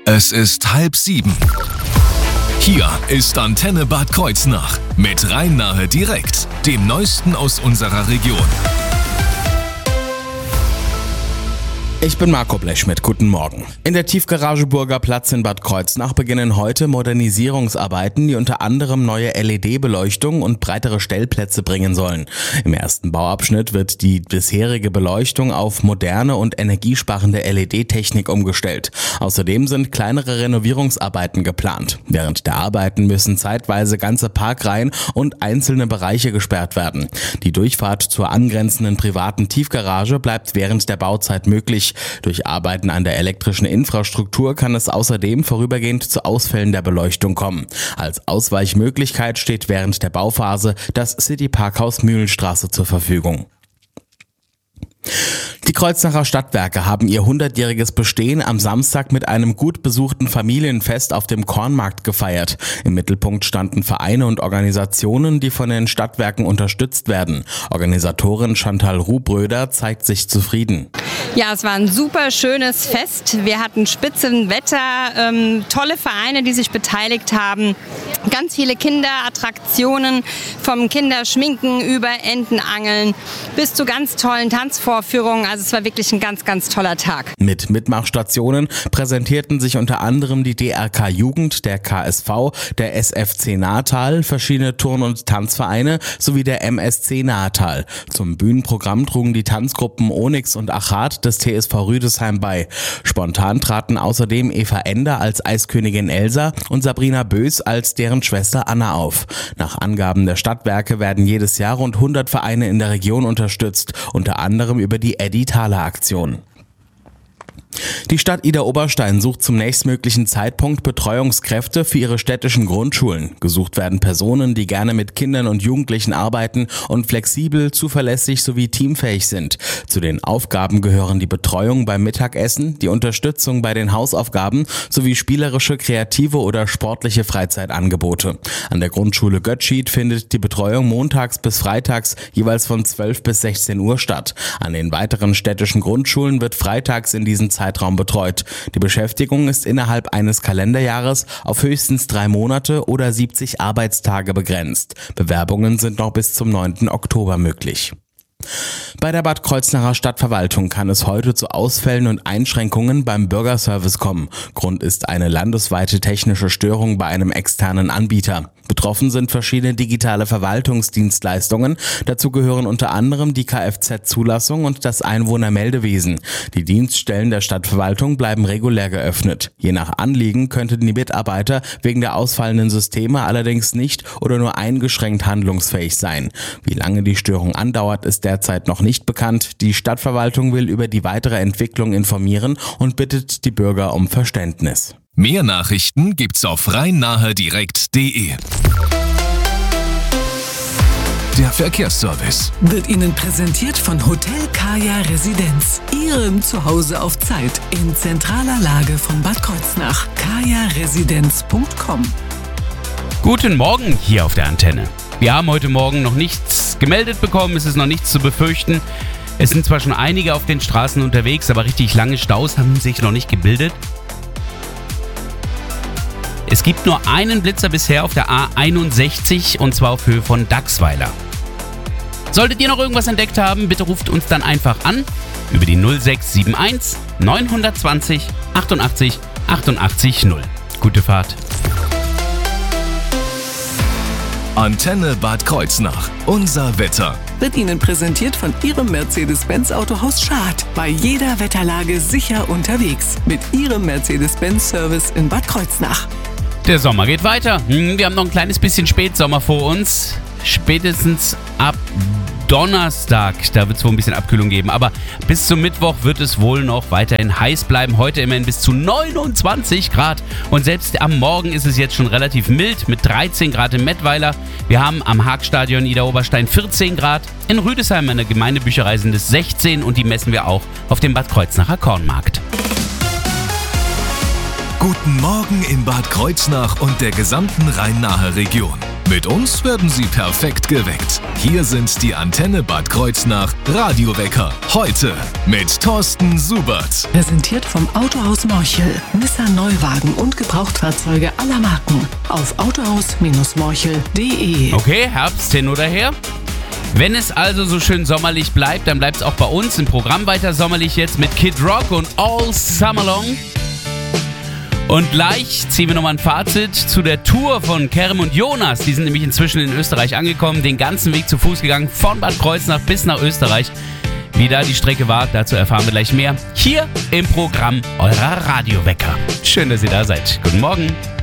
Es ist 6:30. Hier ist Antenne Bad Kreuznach mit Rhein-Nahe direkt, dem Neuesten aus unserer Region. Ich bin Marco Blechschmidt, guten Morgen. In der Tiefgarage Burgerplatz in Bad Kreuznach beginnen heute Modernisierungsarbeiten, die unter anderem neue LED-Beleuchtung und breitere Stellplätze bringen sollen. Im ersten Bauabschnitt wird die bisherige Beleuchtung auf moderne und energiesparende LED-Technik umgestellt. Außerdem sind kleinere Renovierungsarbeiten geplant. Während der Arbeiten müssen zeitweise ganze Parkreihen und einzelne Bereiche gesperrt werden. Die Durchfahrt zur angrenzenden privaten Tiefgarage bleibt während der Bauzeit möglich. Durch Arbeiten an der elektrischen Infrastruktur kann es außerdem vorübergehend zu Ausfällen der Beleuchtung kommen. Als Ausweichmöglichkeit steht während der Bauphase das City-Parkhaus Mühlenstraße zur Verfügung. Die Kreuznacher Stadtwerke haben ihr 100-jähriges Bestehen am Samstag mit einem gut besuchten Familienfest auf dem Kornmarkt gefeiert. Im Mittelpunkt standen Vereine und Organisationen, die von den Stadtwerken unterstützt werden. Organisatorin Chantal Rubröder zeigt sich zufrieden. Ja, es war ein super schönes Fest. Wir hatten Spitzenwetter, tolle Vereine, die sich beteiligt haben. Ganz viele Kinderattraktionen, vom Kinderschminken über Entenangeln bis zu ganz tollen Tanzvorführungen. Also es war wirklich ein ganz, ganz toller Tag. Mit Mitmachstationen präsentierten sich unter anderem die DRK Jugend, der KSV, der SFC Natal, verschiedene Turn- und Tanzvereine sowie der MSC Natal. Zum Bühnenprogramm trugen die Tanzgruppen Onyx und Achat des TSV Rüdesheim bei. Spontan traten außerdem Eva Ender als Eiskönigin Elsa und Sabrina Bös als deren Schwester Anna auf. Nach Angaben der Stadtwerke werden jedes Jahr rund 100 Vereine in der Region unterstützt, unter anderem über die Eddie Thaler Aktion. Die Stadt Idar-Oberstein sucht zum nächstmöglichen Zeitpunkt Betreuungskräfte für ihre städtischen Grundschulen. Gesucht werden Personen, die gerne mit Kindern und Jugendlichen arbeiten und flexibel, zuverlässig sowie teamfähig sind. Zu den Aufgaben gehören die Betreuung beim Mittagessen, die Unterstützung bei den Hausaufgaben sowie spielerische, kreative oder sportliche Freizeitangebote. An der Grundschule Götschied findet die Betreuung montags bis freitags jeweils von 12 bis 16 Uhr statt. An den weiteren städtischen Grundschulen wird freitags in diesem Zeitraum betreut. Die Beschäftigung ist innerhalb eines Kalenderjahres auf höchstens 3 Monate oder 70 Arbeitstage begrenzt. Bewerbungen sind noch bis zum 9. Oktober möglich. Bei der Bad Kreuznacher Stadtverwaltung kann es heute zu Ausfällen und Einschränkungen beim Bürgerservice kommen. Grund ist eine landesweite technische Störung bei einem externen Anbieter. Betroffen sind verschiedene digitale Verwaltungsdienstleistungen. Dazu gehören unter anderem die Kfz-Zulassung und das Einwohnermeldewesen. Die Dienststellen der Stadtverwaltung bleiben regulär geöffnet. Je nach Anliegen könnten die Mitarbeiter wegen der ausfallenden Systeme allerdings nicht oder nur eingeschränkt handlungsfähig sein. Wie lange die Störung andauert, ist derzeit noch nicht bekannt. Die Stadtverwaltung will über die weitere Entwicklung informieren und bittet die Bürger um Verständnis. Mehr Nachrichten gibt's auf rhein-nahe-direkt.de. Der Verkehrsservice wird Ihnen präsentiert von Hotel Kaya Residenz. Ihrem Zuhause auf Zeit in zentraler Lage von Bad Kreuznach. kajaresidenz.com. Guten Morgen hier auf der Antenne. Wir haben heute Morgen noch nichts gemeldet bekommen, es ist noch nichts zu befürchten. Es sind zwar schon einige auf den Straßen unterwegs, aber richtig lange Staus haben sich noch nicht gebildet. Es gibt nur einen Blitzer bisher auf der A61 und zwar auf Höhe von Dachsweiler. Solltet ihr noch irgendwas entdeckt haben, bitte ruft uns dann einfach an über die 0671 920 88 88 0. Gute Fahrt. Antenne Bad Kreuznach. Unser Wetter. Wird Ihnen präsentiert von Ihrem Mercedes-Benz Autohaus Schad. Bei jeder Wetterlage sicher unterwegs. Mit Ihrem Mercedes-Benz-Service in Bad Kreuznach. Der Sommer geht weiter. Wir haben noch ein kleines bisschen Spätsommer vor uns. Spätestens ab Donnerstag, da wird es wohl ein bisschen Abkühlung geben. Aber bis zum Mittwoch wird es wohl noch weiterhin heiß bleiben. Heute immerhin bis zu 29 Grad. Und selbst am Morgen ist es jetzt schon relativ mild mit 13 Grad im Mettweiler. Wir haben am Haagstadion Idar-Oberstein 14 Grad. In Rüdesheim an der Gemeindebücherei sind es 16 und die messen wir auch auf dem Bad Kreuznacher Kornmarkt. Guten Morgen in Bad Kreuznach und der gesamten Rhein-Nahe Region. Mit uns werden Sie perfekt geweckt. Hier sind die Antenne Bad Kreuznach Radiowecker. Heute mit Thorsten Subert. Präsentiert vom Autohaus Morchel. Nissan Neuwagen und Gebrauchtfahrzeuge aller Marken. Auf autohaus-morchel.de. Okay, Herbst hin oder her. Wenn es also so schön sommerlich bleibt, dann bleibt es auch bei uns im Programm weiter sommerlich jetzt mit Kid Rock und All Summer Long. Und gleich ziehen wir nochmal ein Fazit zu der Tour von Kerem und Jonas. Die sind nämlich inzwischen in Österreich angekommen, den ganzen Weg zu Fuß gegangen, von Bad Kreuznach bis nach Österreich. Wie da die Strecke war, dazu erfahren wir gleich mehr. Hier im Programm eurer Radiowecker. Schön, dass ihr da seid. Guten Morgen.